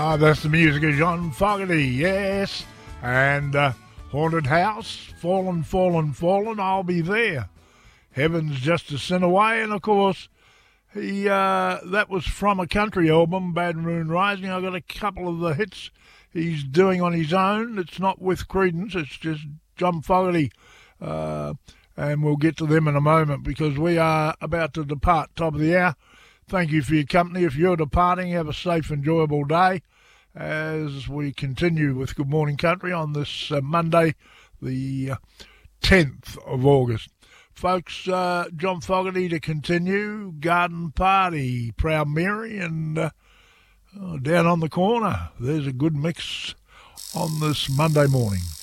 That's the music of John Fogerty, yes. And Haunted House, Fallen, Fallen, Fallen, I'll Be There. Heaven's Just a Sin Away. And, of course, that was from a country album, Bad Moon Rising. I've got a couple of the hits he's doing on his own. It's not with Creedence, it's just John Fogerty. And we'll get to them in a moment because we are about to depart, top of the hour. Thank you for your company. If you're departing, have a safe, enjoyable day as we continue with Good Morning Country on this Monday, the 10th of August. Folks, John Fogerty to continue, Garden Party, Proud Mary, and down on the corner, there's a good mix on this Monday morning.